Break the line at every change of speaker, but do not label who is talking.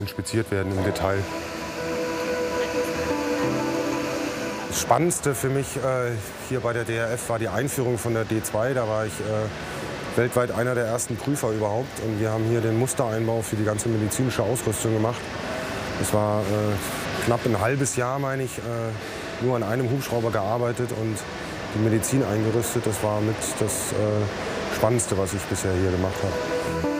inspiziert werden im Detail. Das Spannendste für mich hier bei der DRF war die Einführung von der D2. Da war ich weltweit einer der ersten Prüfer überhaupt. Und wir haben hier den Mustereinbau für die ganze medizinische Ausrüstung gemacht. Das war knapp ein halbes Jahr, meine ich, nur an einem Hubschrauber gearbeitet und die Medizin eingerüstet. Das war mit das Spannendste, was ich bisher hier gemacht habe.